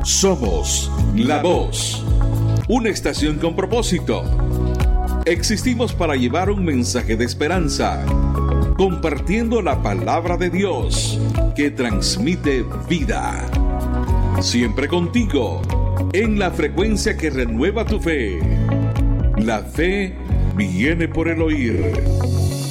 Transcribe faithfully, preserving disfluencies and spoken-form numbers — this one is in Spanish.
Somos La Voz, una estación con propósito. Existimos para llevar un mensaje de esperanza, compartiendo la palabra de Dios que transmite vida. Siempre contigo, en la frecuencia que renueva tu fe. La fe viene por el oír.